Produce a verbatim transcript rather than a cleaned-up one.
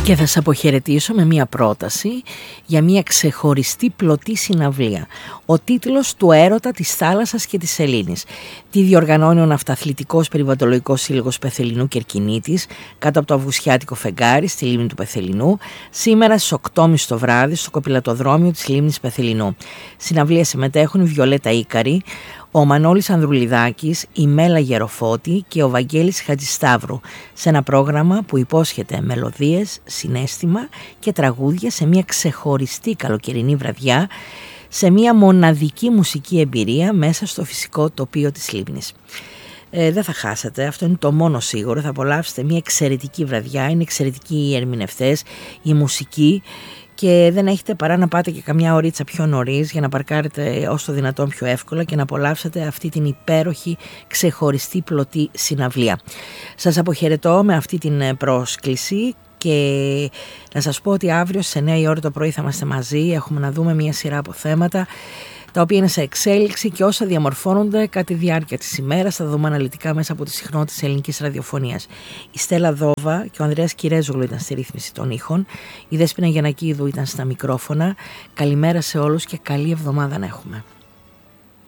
Και θα σας αποχαιρετήσω με μια πρόταση για μια ξεχωριστή πλωτή συναυλία. Ο τίτλος του έρωτα της θάλασσας και της σελήνης. Τη διοργανώνει ο Ναυταθλητικός Περιβαλλοντολογικός Σύλλογος Πεθεληνού Κερκινήτης κάτω από το Αυγουσιάτικο Φεγγάρι στη λίμνη του Πεθεληνού, σήμερα στις οκτώ και μισή το βράδυ στο κοπηλατοδρόμιο της λίμνης Πεθεληνού. Συναυλία συμμετέχουν η Βιολέτα Ίκαρη, ο Μανώλης Ανδρουλιδάκης, η Μέλα Γεροφώτη και ο Βαγγέλης Χατζησταύρου, σε ένα πρόγραμμα που υπόσχεται μελωδίες, συναίσθημα και τραγούδια σε μια ξεχωριστή καλοκαιρινή βραδιά, σε μια μοναδική μουσική εμπειρία μέσα στο φυσικό τοπίο της λίμνης. Ε, δεν θα χάσετε, αυτό είναι το μόνο σίγουρο, θα απολαύσετε μια εξαιρετική βραδιά, είναι εξαιρετικοί οι ερμηνευτές, η μουσική, και δεν έχετε παρά να πάτε και καμιά ωρίτσα πιο νωρίς για να παρκάρετε όσο το δυνατόν πιο εύκολα και να απολαύσετε αυτή την υπέροχη ξεχωριστή πλωτή συναυλία. Σας αποχαιρετώ με αυτή την πρόσκληση και να σας πω ότι αύριο στις εννιά η ώρα το πρωί θα είμαστε μαζί, έχουμε να δούμε μια σειρά από θέματα τα οποία είναι σε εξέλιξη και όσα διαμορφώνονται κατά τη διάρκεια της ημέρας θα δούμε αναλυτικά μέσα από τις συχνότητες της ελληνικής ραδιοφωνίας. Η Στέλλα Δόβα και ο Ανδρέας Κυρέζογλου ήταν στη ρύθμιση των ήχων, η Δέσποινα Γιαννακίδου ήταν στα μικρόφωνα. Καλημέρα σε όλους και καλή εβδομάδα να έχουμε.